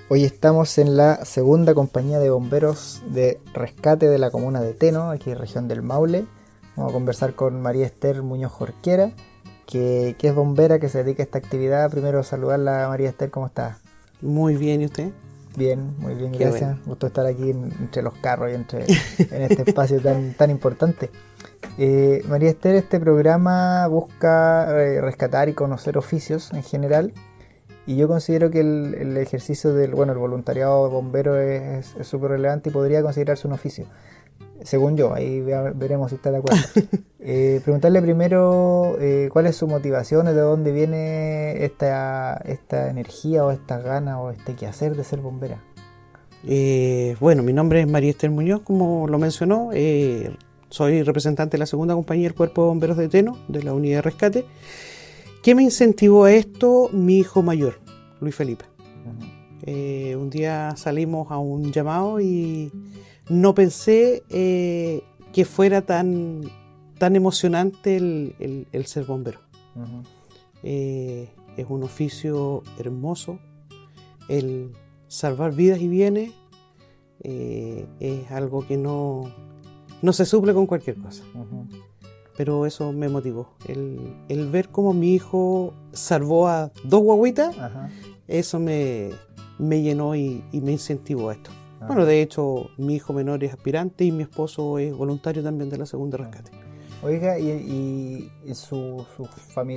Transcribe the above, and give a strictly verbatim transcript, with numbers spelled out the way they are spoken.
Hoy estamos en la segunda compañía de bomberos de rescate de la comuna de Teno, aquí en región del Maule. Vamos a conversar con María Esther Muñoz Jorquera, que, que es bombera, que se dedica a esta actividad. Primero saludarla, María Esther, ¿cómo estás? Muy bien, ¿y usted? Bien, muy bien, Qué gracias. bueno. Gusto estar aquí en- entre los carros y entre, en este espacio tan, tan importante. Eh, María Esther, este programa busca eh, rescatar y conocer oficios en general. Y yo considero que el, el ejercicio del, bueno, el voluntariado de bombero es es súper relevante y podría considerarse un oficio, según yo, ahí vea- veremos si está de acuerdo. Eh, preguntarle primero eh, cuál es su motivación, de dónde viene esta, esta energía o esta gana o este quehacer de ser bombera. Eh, bueno, mi nombre es María Esther Muñoz, como lo mencionó. Eh, soy representante de la segunda compañía del Cuerpo de Bomberos de Teno, de la unidad de rescate. ¿Qué me incentivó a esto? Mi hijo mayor, Luis Felipe. Ujú. Eh, un día salimos a un llamado y no pensé eh, que fuera tan, tan emocionante el, el- el ser bombero. Ujú. Eh, es un oficio hermoso. El salvar vidas y bienes eh, es algo que no, no se suple con cualquier cosa. Ujú. Pero eso me motivó. El, el ver cómo mi hijo salvó a dos guaguitas, Ajá. eso me, me llenó y, y me incentivó a esto. Ah. Bueno, de hecho, mi hijo menor es aspirante y mi esposo es voluntario también de la segunda rescate. Oiga, y, y- y su, su familia.